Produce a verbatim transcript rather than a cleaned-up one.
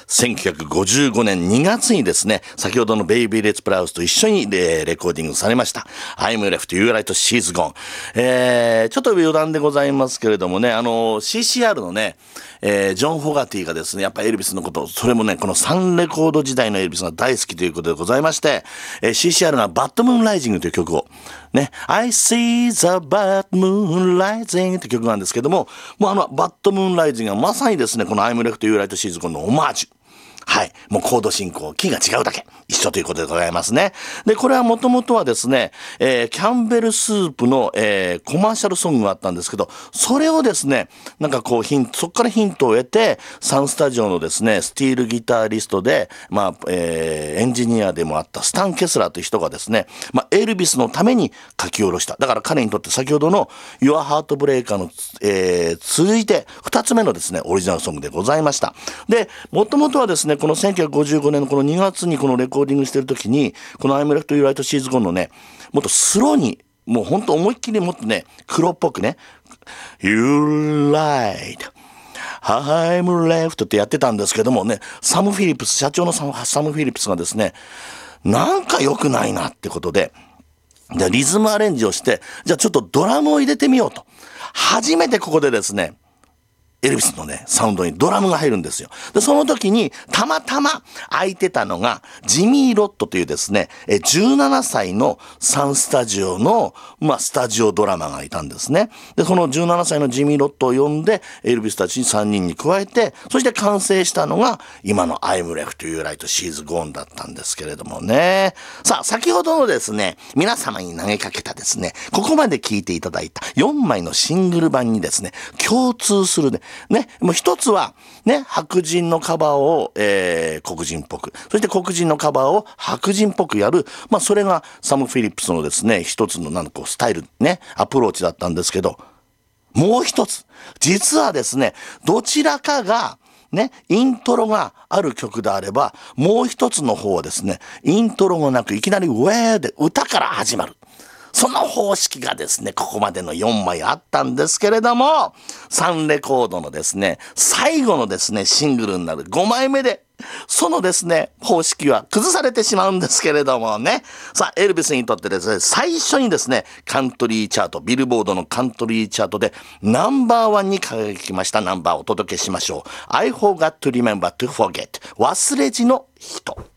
せんきゅうひゃくごじゅうごねんにがつにですね、先ほどのベイビーレッツプラウスと一緒にレレコーディングされました I'm left, you right, she's gone、えー、ちょっと余談でございますけれどもね、あの シーシーアール のね、えー、ジョン・フォガティがですね、やっぱエルビスのこと、それもねこのサンレコード時代のエルビスが大好きということでございまして、えー、シーシーアール がバッドムーンライジングという曲をね、I see the bad moon rising って曲なんですけども、もうあのバッドムーンライジングがまさにですね、この I'm left, you right, she's gone のオマージュ。はい。もうコード進行、キーが違うだけ。一緒ということでございますね。で、これはもともとはですね、えー、キャンベルスープの、えー、コマーシャルソングがあったんですけど、それをですね、なんかこうヒント、そこからヒントを得て、サンスタジオのですね、スティールギタリストで、まあ、えー、エンジニアでもあったスタン・ケスラーという人がですね、まあ、エルビスのために書き下ろした。だから彼にとって先ほどの Your Heartbreaker の、えー、続いて二つ目のですね、オリジナルソングでございました。で、もともとはですね、このせんきゅうひゃくごじゅうごねんのこのにがつにこのレコーディングしてる時に、この I'm left, you right, she's gone のね、もっとスローに、もうほんと思いっきりもっとね、黒っぽくね、You right, I'm left ってやってたんですけどもね、サム・フィリップス、社長のサム、サムフィリップスがですね、なんか良くないなってことで、でリズムアレンジをして、じゃあちょっとドラムを入れてみようと。初めてここでですね、エルビスのね、サウンドにドラムが入るんですよ。で、その時に、たまたま空いてたのが、ジミー・ロットというですね、じゅうななさいのサンスタジオの、まあ、スタジオドラマがいたんですね。で、そのじゅうななさいのジミー・ロットを呼んで、エルビスたちにさんにんに加えて、そして完成したのが、今の I'm left, you right, she's gone だったんですけれどもね。さあ、先ほどのですね、皆様に投げかけたですね、ここまで聴いていただいたよんまいのシングル版にですね、共通するね、ね、もう一つは、ね、白人のカバーを、えー、黒人っぽく、そして黒人のカバーを白人っぽくやる、まあそれがサム・フィリップスのですね、一つのなんかこうスタイル、ね、アプローチだったんですけど、もう一つ、実はですね、どちらかが、ね、イントロがある曲であれば、もう一つの方はですね、イントロもなくいきなりウェーで歌から始まる。その方式がですね、ここまでのよんまいあったんですけれども、サンレコードのですね、最後のですね、シングルになるごまいめで、そのですね、方式は崩されてしまうんですけれどもね。さあ、エルビスにとってですね、最初にですね、カントリーチャート、ビルボードのカントリーチャートでナンバーワンに輝きましたナンバーをお届けしましょう。I forgot to remember to forget。忘れじの人。